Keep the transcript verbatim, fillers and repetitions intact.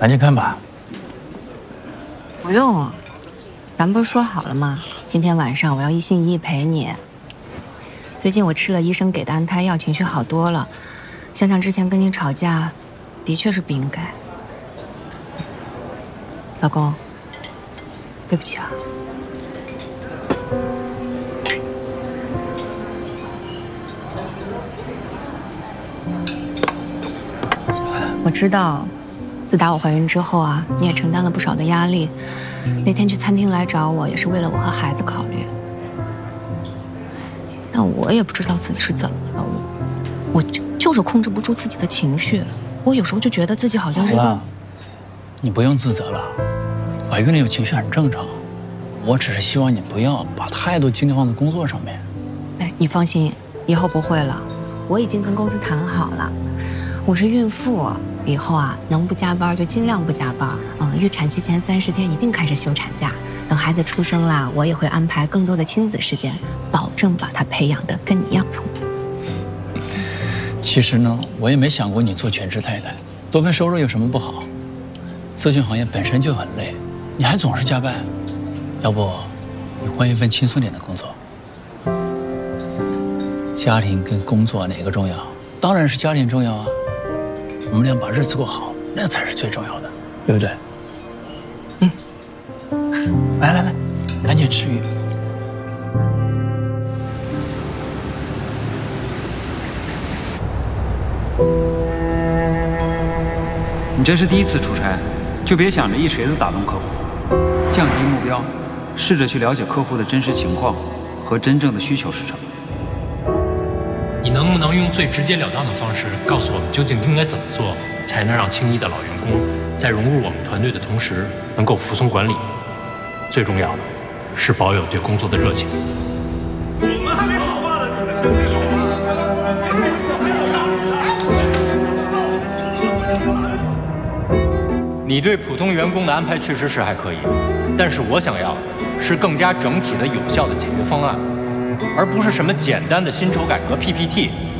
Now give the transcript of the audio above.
赶紧看吧。 不用，咱不是说好了吗？今天晚上我要一心一意陪你。最近我吃了医生给的安胎药，情绪好多了。想想之前跟你吵架，的确是不应该。老公，对不起啊。我知道，自打我怀孕之后啊，你也承担了不少的压力。那天去餐厅来找我，也是为了我和孩子考虑。但我也不知道自己是怎么了，我我就就是控制不住自己的情绪。我有时候就觉得自己好像是个…… 你不用自责了，怀孕了有情绪很正常。我只是希望你不要把太多精力放在工作上面。 哎，你放心，以后不会了。我已经跟公司谈好了，我是孕妇。以后啊，能不加班就尽量不加班。嗯，预产期前三十天一定开始休产假。等孩子出生啦，我也会安排更多的亲子时间，保证把他培养得跟你一样聪明。 其实呢，我也没想过你做全职太太，多份收入有什么不好？咨询行业本身就很累，你还总是加班，要不你换一份轻松点的工作？家庭跟工作哪个重要？当然是家庭重要啊。我们俩把日子过好，那才是最重要的，对不对？嗯，来来来，赶紧吃鱼。 你这是第一次出差，就别想着一锤子打动客户，降低目标，试着去了解客户的真实情况和真正的需求是什么。 你能不能用最直截了当的方式告诉我们，究竟应该怎么做，才能让青衣的老员工在融入我们团队的同时，能够服从管理？最重要的是保有对工作的热情。 我们还没说话呢，你们先别老了。你对普通员工的安排确实是还可以，但是我想要的是更加整体的、有效的解决方案。而不是什么简单的薪酬改革 P P T。